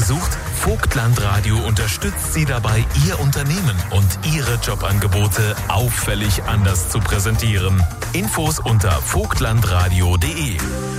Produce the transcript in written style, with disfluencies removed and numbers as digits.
gesucht? Vogtland Radio unterstützt Sie dabei, Ihr Unternehmen und Ihre Jobangebote auffällig anders zu präsentieren. Infos unter vogtlandradio.de.